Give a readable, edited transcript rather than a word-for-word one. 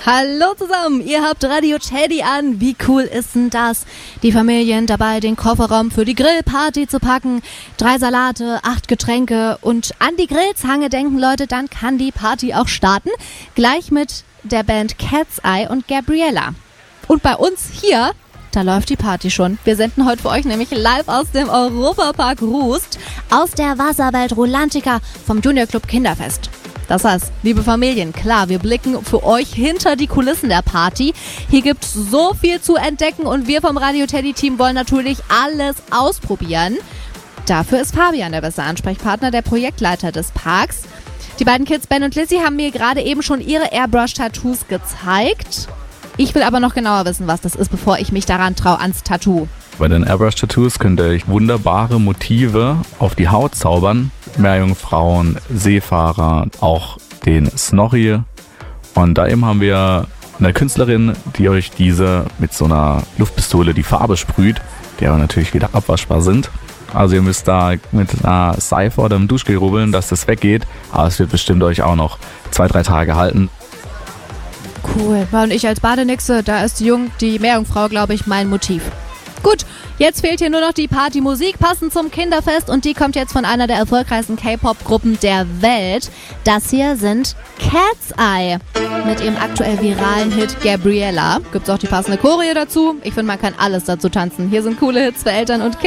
Hallo zusammen, ihr habt Radio Teddy an. Wie cool ist denn das? Die Familien dabei, den Kofferraum für die Grillparty zu packen. 3 Salate, 8 Getränke und an die Grillzange denken, Leute, dann kann die Party auch starten. Gleich mit der Band Cat's Eye und Gabriella. Und bei uns hier, da läuft die Party schon. Wir senden heute für euch nämlich live aus dem Europapark Rust, aus der Wasserwelt Rolantica vom Junior Club Kinderfest. Das heißt, liebe Familien, klar, wir blicken für euch hinter die Kulissen der Party. Hier gibt's so viel zu entdecken und wir vom Radio Teddy Team wollen natürlich alles ausprobieren. Dafür ist Fabian der beste Ansprechpartner, der Projektleiter des Parks. Die beiden Kids, Ben und Lizzie, haben mir gerade eben schon ihre Airbrush-Tattoos gezeigt. Ich will aber noch genauer wissen, was das ist, bevor ich mich daran traue, ans Tattoo. Bei den Airbrush-Tattoos könnt ihr euch wunderbare Motive auf die Haut zaubern. Meerjungfrauen, Seefahrer, auch den Snorri. Und da eben haben wir eine Künstlerin, die euch diese mit so einer Luftpistole die Farbe sprüht, die aber natürlich wieder abwaschbar sind. Also ihr müsst da mit einer Seife oder einem Duschgel rubbeln, dass das weggeht. Aber es wird bestimmt euch auch noch 2-3 Tage halten. Cool. Und ich als Badenixe, da ist die Meerjungfrau, glaube ich, mein Motiv. Gut, jetzt fehlt hier nur noch die Partymusik, passend zum Kinderfest. Und die kommt jetzt von einer der erfolgreichsten K-Pop-Gruppen der Welt. Das hier sind Cat's Eye. Mit ihrem aktuell viralen Hit Gabriella. Gibt's auch die passende Choreo dazu. Ich finde, man kann alles dazu tanzen. Hier sind coole Hits für Eltern und Kinder.